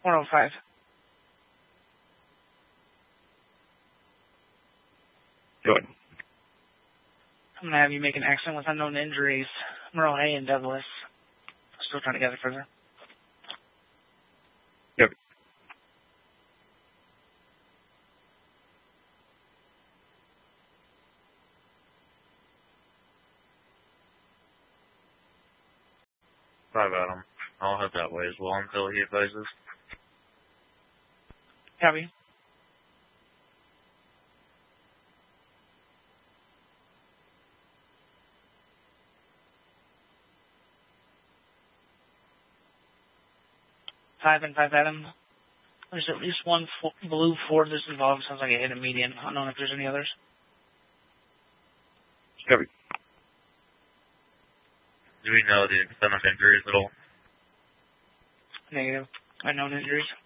405. Good. I'm going to have you make an accident with unknown injuries. Merle Hay and Douglas. Still trying to gather further. Yep. Five Adam. I'll head that way as well until he advises. Copy. Five and 5 Adam. There's at least one blue Ford that's involved. Sounds like a hidden median. I don't know if there's any others. Copy. Do we know the extent of injuries at all? Negative. Unknown injuries.